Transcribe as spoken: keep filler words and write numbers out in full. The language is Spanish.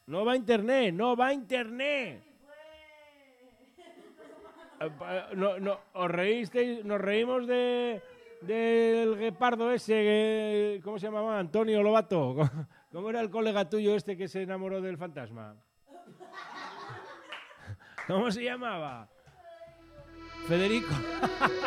No va a internet, no va a internet. No, no, os reísteis, nos reímos de del guepardo ese, que, ¿cómo se llamaba? Antonio Lobato. ¿Cómo era el colega tuyo este que se enamoró del fantasma? ¿Cómo se llamaba? Federico.